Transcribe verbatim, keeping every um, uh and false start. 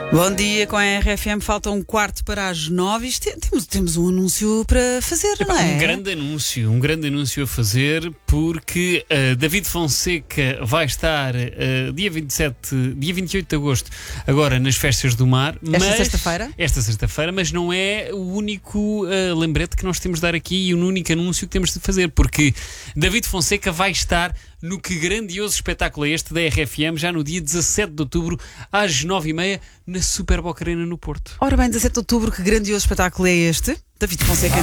Bom dia, com a R F M falta um quarto para as nove. Isto, temos, temos um anúncio para fazer, Epá, não é? Um grande anúncio, um grande anúncio a fazer, porque uh, David Fonseca vai estar uh, dia vinte e sete, dia vinte e oito de agosto, agora nas Festas do Mar. Esta mas, sexta-feira? Esta sexta-feira, mas não é o único uh, lembrete que nós temos de dar aqui e o único anúncio que temos de fazer, porque David Fonseca vai estar no Que Grandioso Espetáculo é Este da R F M, já no dia dezassete de outubro, às nove e meia, na Super Boca Arena no Porto. Ora bem, dezassete de outubro, que grandioso espetáculo é este? David Fonseca